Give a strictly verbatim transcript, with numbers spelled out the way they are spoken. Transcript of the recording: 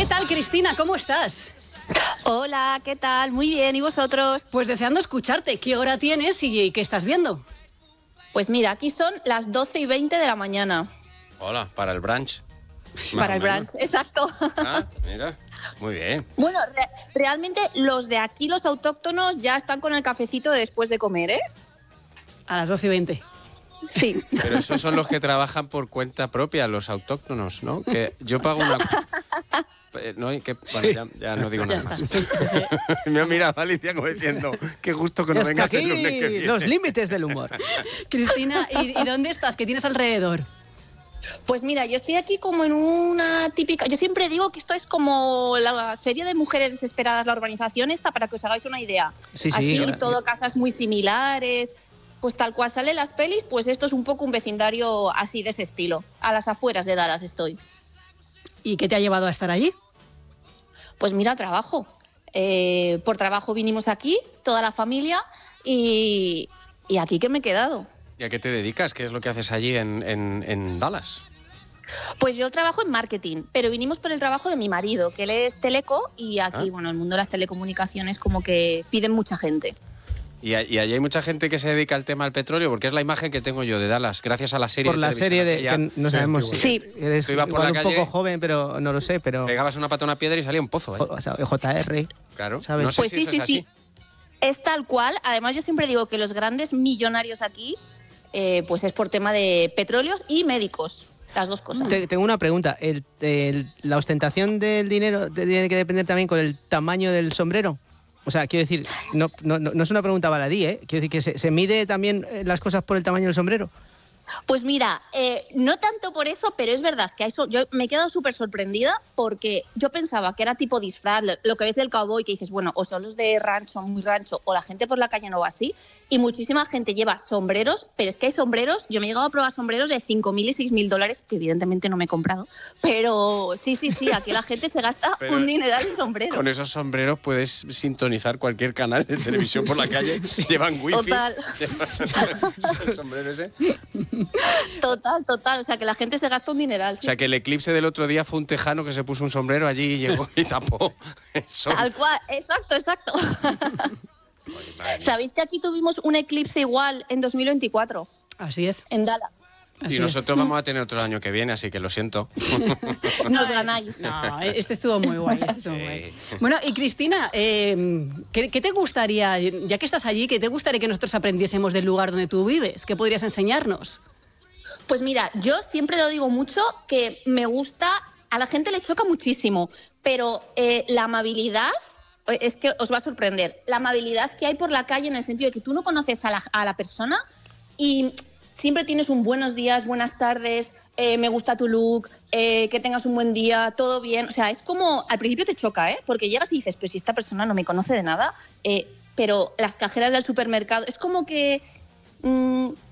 ¿Qué tal, Cristina? ¿Cómo estás? Hola, ¿qué tal? Muy bien, ¿y vosotros? Pues deseando escucharte. ¿Qué hora tienes y qué estás viendo? Pues mira, aquí son las doce y veinte de la mañana. Hola, para el brunch. Para el brunch, exacto. Ah, mira, muy bien. Bueno, re realmente los de aquí, los autóctonos, ya están con el cafecito después de comer, ¿eh? A las doce y veinte. Sí. Pero esos son los que trabajan por cuenta propia, los autóctonos, ¿no? Que yo pago una... No, que, bueno, Sí. ya, ya no digo nada Ya más. está. Sí, sí, sí. Me ha mirado Alicia como diciendo, qué gusto que Y no hasta vengas el lunes que aquí viene. los límites del humor. Cristina, ¿y, ¿y dónde estás? ¿Qué tienes alrededor? Pues mira, yo estoy aquí como en una típica... Yo siempre digo que esto es como la serie de Mujeres Desesperadas, la urbanización esta, para que os hagáis una idea. Sí, sí. Así, ahora- todo casas muy similares. Pues tal cual salen las pelis, pues esto es un poco un vecindario así de ese estilo. A las afueras de Dallas estoy. ¿Y qué te ha llevado a estar allí? Pues mira, trabajo. Eh, por trabajo vinimos aquí, toda la familia, y, y aquí que me he quedado. ¿Y a qué te dedicas? ¿Qué es lo que haces allí en, en, en Dallas? Pues yo trabajo en marketing, pero vinimos por el trabajo de mi marido, que él es teleco, y aquí, Ah. bueno, el mundo de las telecomunicaciones como que piden mucha gente. ¿Y, a- y allí hay mucha gente que se dedica al tema del petróleo? Porque es la imagen que tengo yo de Dallas, gracias a la serie Por de la televisión serie de aquella. que no sabemos si Sí. eres Tú ibas por igual la un calle- poco joven, pero no lo sé, pero Pegabas una pata a una piedra y salía un pozo, ¿eh? jo- o sea, J R. Claro. ¿sabes? No sé Pues si sí, eso sí, es así. sí. Es tal cual. Además, yo siempre digo que los grandes millonarios aquí, eh, pues es por tema de petróleos y médicos. Las dos cosas. Te- tengo una pregunta. El- el- ¿La ostentación del dinero tiene que depender también con el tamaño del sombrero? O sea, quiero decir, no, no, no no es una pregunta baladí, ¿eh? Quiero decir que se, se mide también eh, las cosas por el tamaño del sombrero. Pues mira, eh, no tanto por eso, pero es verdad que hay so- yo me he quedado súper sorprendida porque yo pensaba que era tipo disfraz, lo, lo que ves del cowboy, que dices, bueno, o son los de rancho, muy rancho, o la gente por la calle no va así, y muchísima gente lleva sombreros, pero es que hay sombreros, yo me he llegado a probar sombreros de cinco mil y seis mil dólares, que evidentemente no me he comprado, pero sí, sí, sí, aquí la gente se gasta Pero un dineral en sombreros. Con esos sombreros puedes sintonizar cualquier canal de televisión por la calle. Llevan wifi. Total. Llevan el sombrero ese. Total, total, o sea que la gente se gasta un dineral. O sea, que el eclipse del otro día fue un tejano que se puso un sombrero allí y llegó y tapó el sol. Tal cual, exacto, exacto. Ay, madre mía. ¿Sabéis que aquí tuvimos un eclipse igual en dos mil veinticuatro, Así es. en Dallas? Así Y es. nosotros vamos a tener otro año que viene, así que lo siento. Nos ganáis. No, este estuvo muy guay. Este estuvo Sí. muy guay. Bueno, y Cristina, eh, ¿qué, qué te gustaría, ya que estás allí, qué te gustaría que nosotros aprendiésemos del lugar donde tú vives? ¿Qué podrías enseñarnos? Pues mira, yo siempre lo digo mucho que me gusta, a la gente le choca muchísimo, pero eh, la amabilidad, eh, es que os va a sorprender, la amabilidad que hay por la calle en el sentido de que tú no conoces a la, a la persona y siempre tienes un buenos días, buenas tardes, eh, me gusta tu look, eh, que tengas un buen día, todo bien. O sea, es como, al principio te choca, ¿eh? Porque llegas y dices, pero si esta persona no me conoce de nada, eh, pero las cajeras del supermercado, es como que... mm,